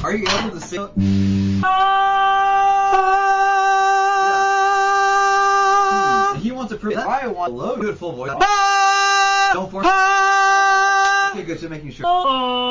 Are you able to sing? And he wants to prove that I want low, good full voice. Don't force. Okay, good. Just making sure.